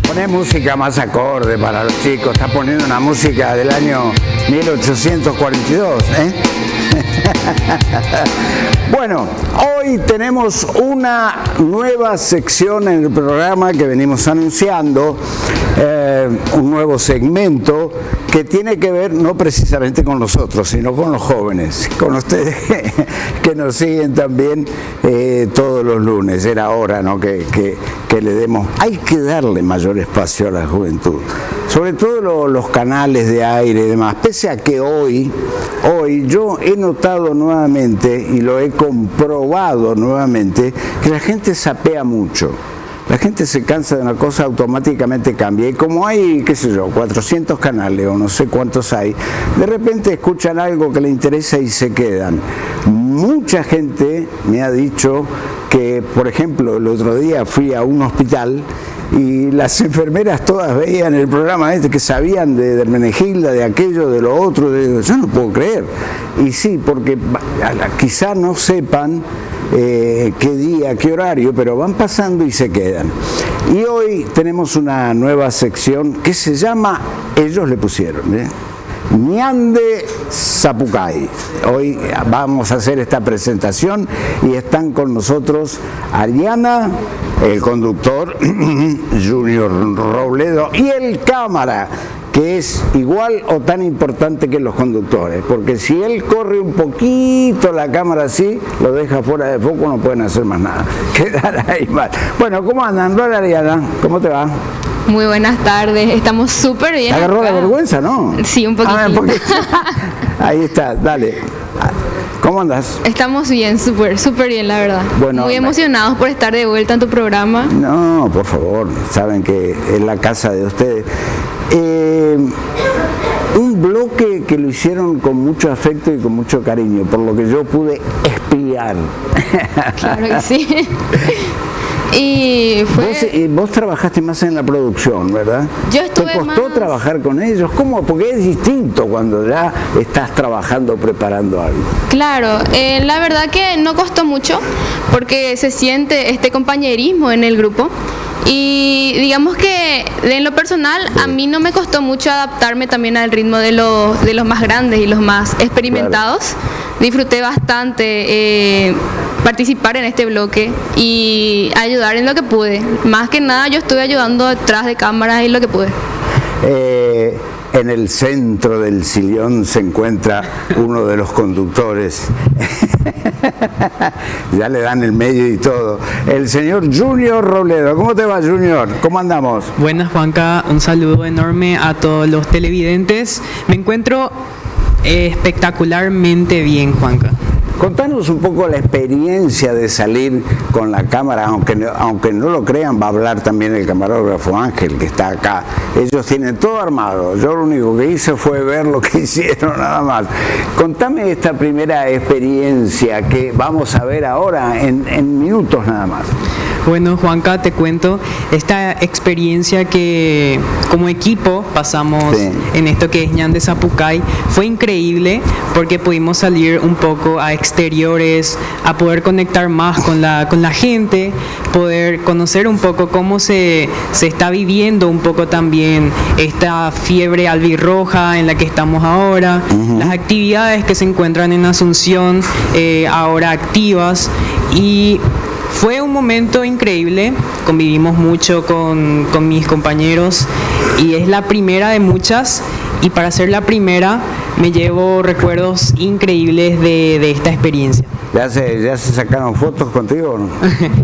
Poné música más acorde para los chicos. Estás poniendo una música del año 1842, ¿eh? Bueno, hoy tenemos una nueva sección en el programa que venimos anunciando, un nuevo segmento que tiene que ver no precisamente con nosotros, sino con los jóvenes, con ustedes que nos siguen también todos los lunes. Era hora, ¿no?, que le demos, hay que darle mayor espacio a la juventud, sobre todo los canales de aire y demás, pese a que hoy yo he notado nuevamente y lo he comprobado nuevamente que la gente sapea mucho. La gente se cansa de una cosa, automáticamente cambia. Y como hay, qué sé yo, 400 canales o no sé cuántos hay, de repente escuchan algo que les interesa y se quedan. Mucha gente me ha dicho que, por ejemplo, el otro día fui a un hospital y las enfermeras todas veían el programa que sabían de Hermenegilda, de aquello, de lo otro. Yo no puedo creer. Y sí, porque quizá no sepan qué día, qué horario, pero van pasando y se quedan. Y hoy tenemos una nueva sección que se llama, ellos le pusieron, Ñande Zapucay. Hoy vamos a hacer esta presentación y están con nosotros Ariana, el conductor, Junior Robledo, y el cámara, que es igual o tan importante que los conductores, porque si él corre un poquito la cámara así, lo deja fuera de foco, no pueden hacer más nada, quedar ahí mal. Bueno, ¿cómo andan? Hola, Ariana, ¿cómo te va? Muy buenas tardes, estamos súper bien. ¿Te agarró la vergüenza, no? Sí, un poquito. Ahí está, dale. ¿Cómo andas? Estamos bien, súper bien, la verdad. Bueno, muy emocionados por estar de vuelta en tu programa. No, por favor, saben que es la casa de ustedes. Un bloque que lo hicieron con mucho afecto y con mucho cariño, por lo que yo pude espiar. Claro que sí. Y vos trabajaste más en la producción, ¿verdad? Yo estuve ¿Te costó más trabajar con ellos? ¿Cómo? Porque es distinto cuando ya estás trabajando, preparando algo. Claro, la verdad que no costó mucho, porque se siente este compañerismo en el grupo. Y digamos que en lo personal a mí no me costó mucho adaptarme también al ritmo de los más grandes y los más experimentados. Claro. Disfruté bastante participar en este bloque y ayudar en lo que pude. Más que nada yo estuve ayudando detrás de cámaras en lo que pude. En el centro del sillón se encuentra uno de los conductores. Ya le dan el medio y todo. El señor Junior Robledo. ¿Cómo te va, Junior? ¿Cómo andamos? Buenas, Juanca. Un saludo enorme a todos los televidentes. Me encuentro espectacularmente bien, Juanca. Contanos un poco la experiencia de salir con la cámara, aunque no lo crean, va a hablar también el camarógrafo Ángel, que está acá. Ellos tienen todo armado, yo lo único que hice fue ver lo que hicieron, nada más. Contame esta primera experiencia que vamos a ver ahora en minutos nada más. Bueno, Juanca, te cuento esta experiencia que como equipo pasamos en esto que es Ñande Zapucay. Fue increíble porque pudimos salir un poco a exteriores, a poder conectar más con la gente, poder conocer un poco cómo se está viviendo un poco también esta fiebre albirroja en la que estamos ahora, las actividades que se encuentran en Asunción ahora activas, y fue un momento increíble, convivimos mucho con mis compañeros y es la primera de muchas, y para ser la primera me llevo recuerdos increíbles de esta experiencia. ¿Ya se sacaron fotos contigo o no?